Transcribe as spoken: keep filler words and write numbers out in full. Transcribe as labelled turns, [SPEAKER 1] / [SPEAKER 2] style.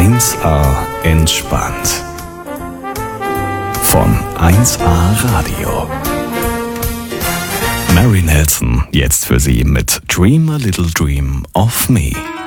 [SPEAKER 1] eins A entspannt. Von eins A Radio. Mary Nelson jetzt für Sie mit Dream a Little Dream of Me.